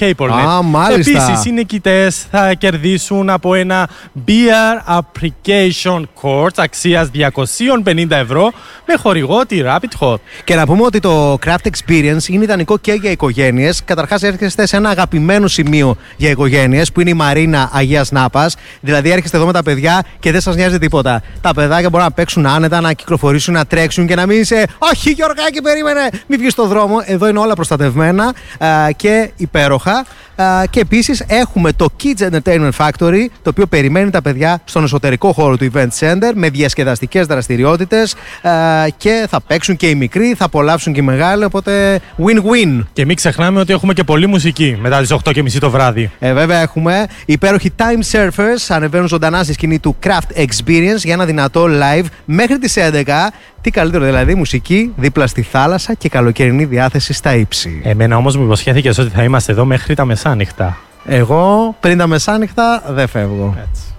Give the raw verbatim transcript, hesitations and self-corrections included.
Capernet. Α, μάλιστα. Επίσης, οι νικητές θα κερδίσουν από ένα Beer Application Course αξίας διακόσια πενήντα ευρώ με χορηγό τη Rapid Hot. Και να πούμε ότι το Craft Experience είναι ιδανικό και για οικογένειες. Καταρχάς, έρχεστε σε ένα αγαπημένο σημείο για οικογένειες που είναι η Μαρίνα Αγίας Νάπας. Δηλαδή, έρχεστε εδώ με τα παιδιά και δεν σας νοιάζει τίποτα. Τα παιδάκια μπορούν να παίξουν άνετα, να κυκλοφορήσουν, να τρέξουν και να μην είσαι «Όχι, Γιωργάκη, περίμενε, μην βγεις στον δρόμο». Εδώ είναι όλα προστατευμένα α, και υπέροχα. Α, και επίσης έχουμε το Kids Entertainment Factory, το οποίο περιμένει τα παιδιά στον εσωτερικό χώρο του Event Center με διασκεδαστικές δραστηριότητες α, και θα παίξουν και οι μικροί, θα απολαύσουν και οι μεγάλοι, οπότε win-win. Και μην ξεχνάμε ότι έχουμε και πολλή μουσική μετά τις οκτώ και μισή το βράδυ. Ε, βέβαια έχουμε υπέροχοι Time Surfers, ανεβαίνουν ζωντανά στη σκηνή του Craft Experience για ένα δυνατό live μέχρι τις έντεκα. Τι καλύτερο δηλαδή, μουσική δίπλα στη θάλασσα και καλοκαιρινή διάθεση στα ύψη. Εμένα όμως μου υποσχέθηκες ότι θα είμαστε εδώ μέχρι τα μεσάνυχτα. Εγώ πριν τα μεσάνυχτα δεν φεύγω. Έτσι.